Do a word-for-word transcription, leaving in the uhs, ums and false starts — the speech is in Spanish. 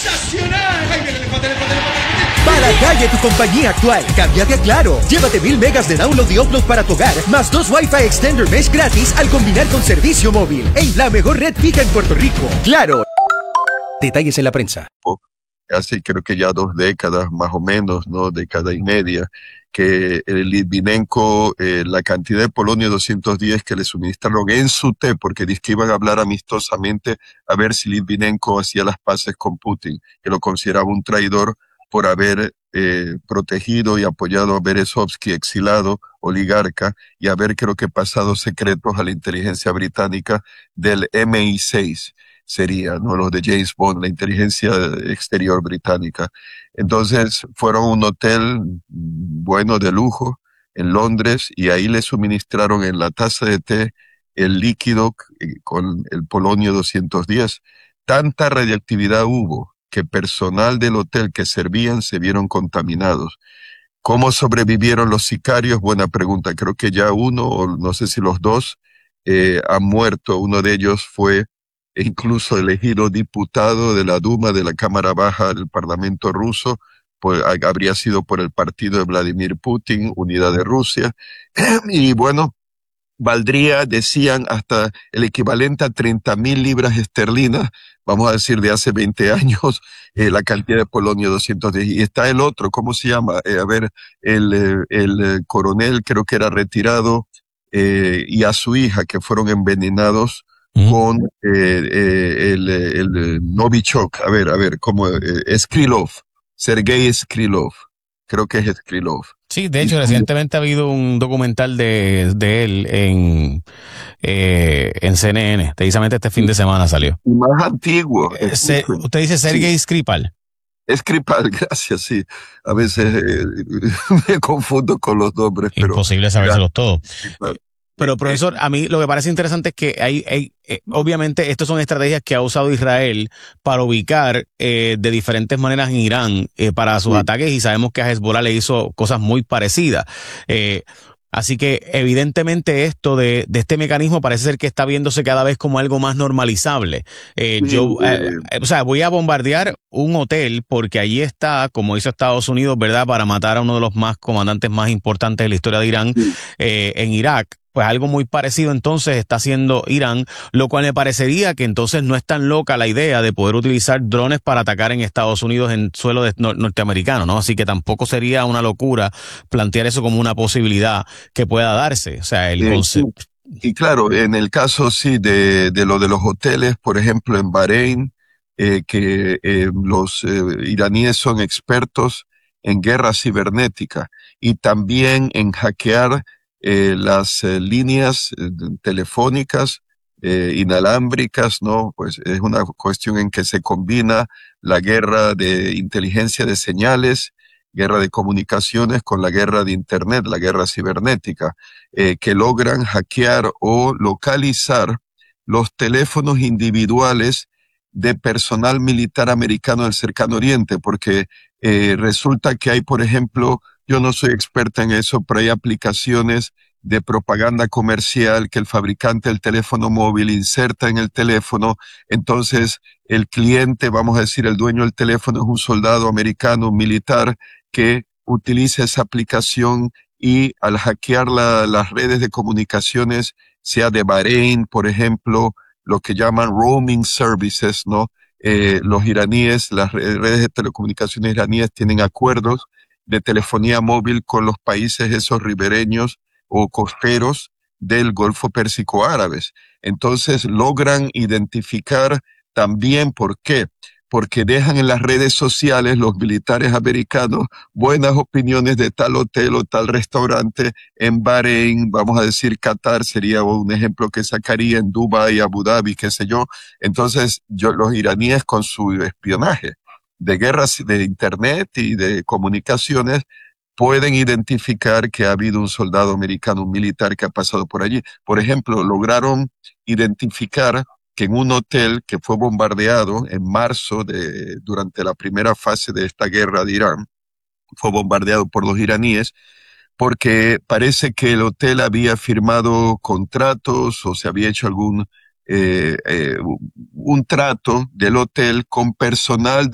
¡Sensacional! ¡Ay, viene el elefante, el elefante, el elefante! Para la calle tu compañía actual, cámbiate a Claro. Llévate mil megas de download y upload para tu hogar, más dos Wi-Fi Extender Mesh gratis al combinar con servicio móvil. En la mejor red fija en Puerto Rico. Claro. Detalles en la prensa. Hace creo que ya dos décadas más o menos, ¿no? Década y media, que el Litvinenko, eh, la cantidad de polonio doscientos diez que le suministraron en su té, porque dice que iban a hablar amistosamente a ver si Litvinenko hacía las paces con Putin, que lo consideraba un traidor por haber eh, protegido y apoyado a Berezovsky, exilado oligarca, y haber creo que pasado secretos a la inteligencia británica del M I seis. Sería, ¿no? Los de James Bond, la inteligencia exterior británica. Entonces fueron a un hotel bueno de lujo en Londres y ahí le suministraron en la taza de té el líquido con el polonio doscientos diez. Tanta radiactividad hubo que personal del hotel que servían se vieron contaminados. ¿Cómo sobrevivieron los sicarios? Buena pregunta. Creo que ya uno, o no sé si los dos, eh, han muerto. Uno de ellos fue incluso elegido diputado de la Duma, de la Cámara Baja del Parlamento ruso, pues habría sido por el partido de Vladimir Putin, Unidad de Rusia. Y bueno, valdría, decían, hasta el equivalente a treinta mil libras esterlinas, vamos a decir de hace veinte años, eh, la cantidad de polonio doscientos diez. Y está el otro, ¿cómo se llama? Eh, a ver, el, el, el coronel creo que era retirado, eh, y a su hija que fueron envenenados con eh, eh, el, el Novichok, a ver, a ver, como eh, Skrilov, Sergei Skrilov, creo que es Skrilov. Sí, de hecho, y, recientemente ha habido un documental de, de él en, eh, en C N N, precisamente este fin de semana salió. Y más antiguo. Eh, se, usted dice Sergei sí. Skripal. Skripal, gracias, sí. A veces eh, me confundo con los nombres. Imposible pero, sabérselos todos. Skripal. Pero, profesor, a mí lo que parece interesante es que hay, hay eh, obviamente, estas son estrategias que ha usado Israel para ubicar eh, de diferentes maneras en Irán eh, para sus sí. ataques, y sabemos que a Hezbollah le hizo cosas muy parecidas. Eh, así que, evidentemente, esto de, de este mecanismo parece ser que está viéndose cada vez como algo más normalizable. Eh, sí, yo, eh, eh, o sea, voy a bombardear un hotel porque allí está, como hizo Estados Unidos, ¿verdad?, para matar a uno de los más comandantes más importantes de la historia de Irán, sí. eh, en Irak. Pues algo muy parecido entonces está haciendo Irán, lo cual me parecería que entonces no es tan loca la idea de poder utilizar drones para atacar en Estados Unidos en suelo de, no, norteamericano, ¿no? Así que tampoco sería una locura plantear eso como una posibilidad que pueda darse, o sea, el eh, concepto. Y, y claro, en el caso sí de, de lo de los hoteles, por ejemplo en Bahrein, eh, que eh, los eh, iraníes son expertos en guerra cibernética y también en hackear Eh, las eh, líneas eh, telefónicas eh, inalámbricas, ¿no? Pues es una cuestión en que se combina la guerra de inteligencia de señales, guerra de comunicaciones con la guerra de Internet, la guerra cibernética, eh, que logran hackear o localizar los teléfonos individuales de personal militar americano del Cercano Oriente, porque eh, resulta que hay, por ejemplo, yo no soy experta en eso, pero hay aplicaciones de propaganda comercial que el fabricante del teléfono móvil inserta en el teléfono. Entonces, el cliente, vamos a decir, el dueño del teléfono es un soldado americano, un militar, que utiliza esa aplicación y al hackear la, las redes de comunicaciones, sea de Bahrein, por ejemplo, lo que llaman roaming services, ¿no? Eh, los iraníes, las redes de telecomunicaciones iraníes tienen acuerdos de telefonía móvil con los países esos ribereños o costeros del Golfo Pérsico árabes. Entonces logran identificar también por qué. Porque dejan en las redes sociales los militares americanos buenas opiniones de tal hotel o tal restaurante en Bahrein, vamos a decir Qatar sería un ejemplo que sacaría, en Dubái, Abu Dhabi, qué sé yo. Entonces yo, los iraníes con su espionaje de guerras de internet y de comunicaciones pueden identificar que ha habido un soldado americano, un militar que ha pasado por allí. Por ejemplo, lograron identificar que en un hotel que fue bombardeado en marzo de, durante la primera fase de esta guerra de Irán, fue bombardeado por los iraníes, porque parece que el hotel había firmado contratos o se había hecho algún eh, eh, un trato del hotel con personal de